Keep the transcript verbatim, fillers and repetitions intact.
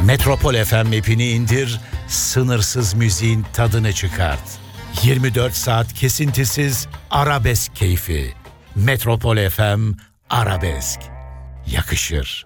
Metropol F M app'ini indir, sınırsız müziğin tadını çıkart. yirmi dört saat kesintisiz arabesk keyfi. Metropol F M Arabesk. Yakışır.